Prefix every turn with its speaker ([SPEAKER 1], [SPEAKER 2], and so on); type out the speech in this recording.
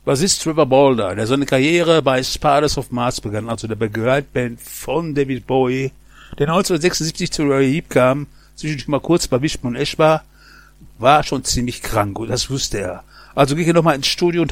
[SPEAKER 1] Bassist Trevor Bolder, der seine Karriere bei Spiders of Mars begann, also der Begleitband von David Bowie, der 1976 zu Ray Heep kam, zwischendurch mal kurz bei Wishbone Ash war, schon ziemlich krank und das wusste er. Also ging er nochmal ins Studio und